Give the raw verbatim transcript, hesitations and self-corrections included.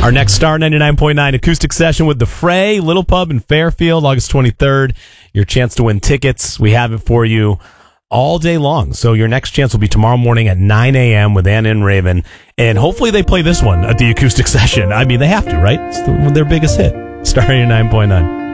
Our next Star ninety-nine point nine acoustic session with The Fray, Little Pub in Fairfield, August twenty-third. Your chance to win tickets. We have it for you all day long. So your next chance will be tomorrow morning at nine a.m. with Anna and Raven. And hopefully they play this one at the acoustic session. I mean, they have to, right? It's the, their biggest hit. Star ninety-nine point nine.